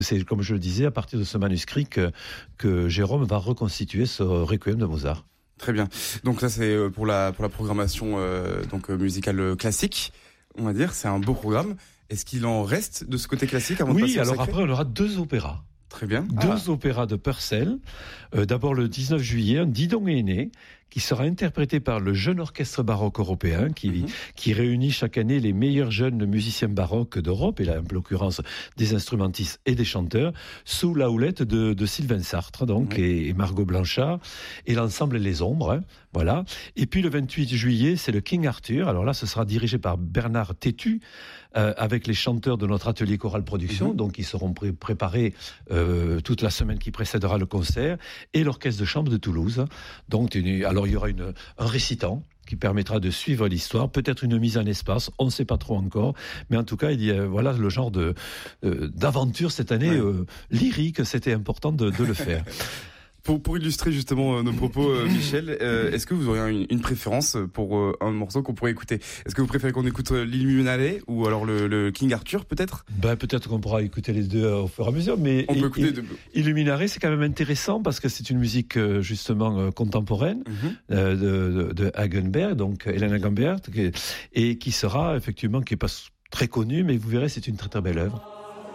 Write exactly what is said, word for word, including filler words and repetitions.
C'est, comme je le disais, à partir de ce manuscrit que, que Jérôme va reconstituer ce Requiem de Mozart. Très bien. Donc ça, c'est pour la, pour la programmation euh, donc, musicale classique, on va dire. C'est un beau programme. Est-ce qu'il en reste de ce côté classique avant Oui, de passer au alors sacré ? après, on aura deux opéras. Très bien. Deux Ah. opéras de Purcell. Euh, d'abord le dix-neuf juillet, un Didon est né, qui sera interprété par le jeune orchestre baroque européen, qui, mm-hmm. qui réunit chaque année les meilleurs jeunes musiciens baroques d'Europe, et là, en l'occurrence des instrumentistes et des chanteurs, sous la houlette de, de Sylvain Sartre, donc, mm-hmm. et, et Margot Blanchard, et l'ensemble Les Ombres, hein, voilà. Et puis le vingt-huit juillet, c'est le King Arthur. Alors là, ce sera dirigé par Bernard Tétu, euh, avec les chanteurs de notre atelier Chorale Production, mm-hmm. donc ils seront pré- préparés euh, toute la semaine qui précédera le concert, et l'orchestre de chambre de Toulouse. Donc, une, alors il y aura une, un récitant qui permettra de suivre l'histoire, peut-être une mise en espace, on ne sait pas trop encore, mais en tout cas, il y a, voilà le genre de, euh, d'aventure cette année, ouais. euh, lyrique, c'était important de, de le faire. Pour, pour illustrer justement euh, nos propos, euh, Michel, euh, est-ce que vous auriez une, une préférence pour euh, un morceau qu'on pourrait écouter ? Est-ce que vous préférez qu'on écoute euh, l'Illuminale ou alors le, le King Arthur, peut-être ? Ben, peut-être qu'on pourra écouter les deux euh, au fur et à mesure, mais on peut écouter il, de... Illuminale, c'est quand même intéressant parce que c'est une musique euh, justement euh, contemporaine mm-hmm. euh, de, de, de Hagenberg, donc Hélène Hagenberg, et qui sera effectivement, qui est pas très connue, mais vous verrez, c'est une très très belle œuvre.